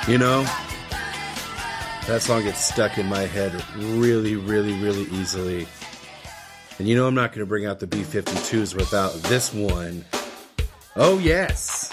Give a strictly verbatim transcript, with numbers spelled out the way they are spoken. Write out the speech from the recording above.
You know, that song gets stuck in my head really, really, really easily. And you know I'm not going to bring out the B fifty-twos without this one. Oh, yes.